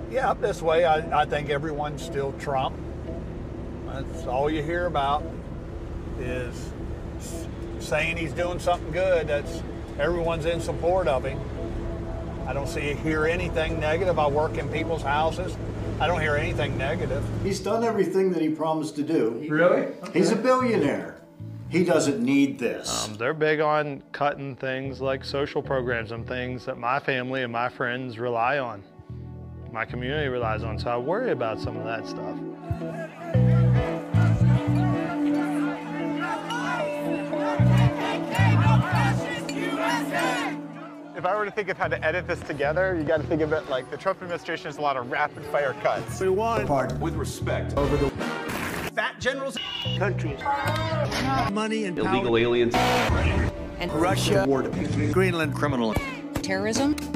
Yeah, up this way, I think everyone's still Trump. That's all you hear about is saying he's doing something good. Everyone's in support of him. I don't hear anything negative. I work in people's houses. I don't hear anything negative. He's done everything that he promised to do. Really? Okay. He's a billionaire. He doesn't need this. They're big on cutting things like social programs and things that my family and my friends rely on. My community relies on, so I worry about some of that stuff. If I were to think of how to edit this together, you got to think of it like the Trump administration has a lot of rapid-fire cuts. We want with respect over the fat generals, countries, money and illegal aliens, and Russia, Greenland, criminal terrorism.